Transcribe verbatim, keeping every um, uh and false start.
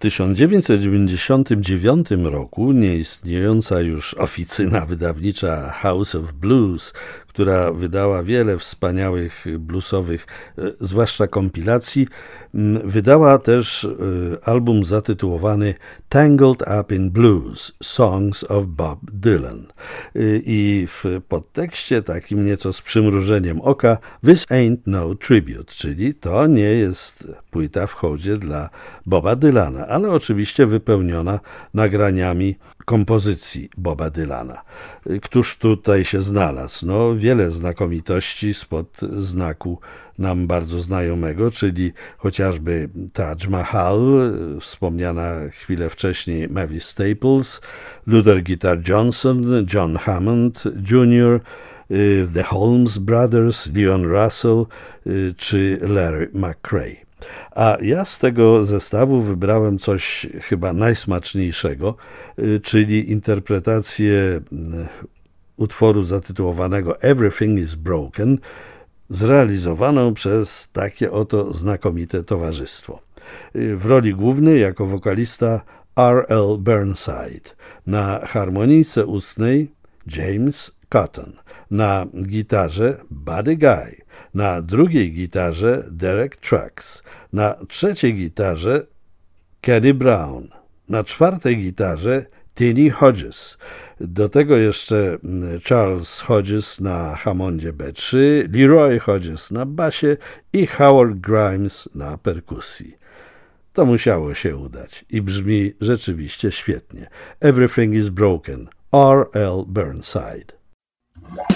tysiąc dziewięćset dziewięćdziesiątym dziewiątym roku nieistniejąca już oficyna wydawnicza House of Blues, która wydała wiele wspaniałych bluesowych, zwłaszcza kompilacji, wydała też album zatytułowany Tangled Up in Blues – Songs of Bob Dylan. I w podtekście takim nieco z przymrużeniem oka This ain't no tribute, czyli to nie jest płyta w hołdzie dla Boba Dylana, ale oczywiście wypełniona nagraniami kompozycji Boba Dylana. Któż tutaj się znalazł? No, wiele znakomitości spod znaku nam bardzo znajomego, czyli chociażby Taj Mahal, wspomniana chwilę wcześniej Mavis Staples, Luther Guitar Johnson, John Hammond junior, The Holmes Brothers, Leon Russell czy Larry McCray. A ja z tego zestawu wybrałem coś chyba najsmaczniejszego, czyli interpretację utworu zatytułowanego Everything is Broken, zrealizowaną przez takie oto znakomite towarzystwo. W roli głównej jako wokalista R L Burnside, na harmonijce ustnej James Cotton, na gitarze Buddy Guy, na drugiej gitarze Derek Trucks, na trzeciej gitarze Kenny Brown, na czwartej gitarze Tini Hodges, do tego jeszcze Charles Hodges na Hammondzie B trzy, Leroy Hodges na basie i Howard Grimes na perkusji. To musiało się udać i brzmi rzeczywiście świetnie. Everything is Broken, R L Burnside.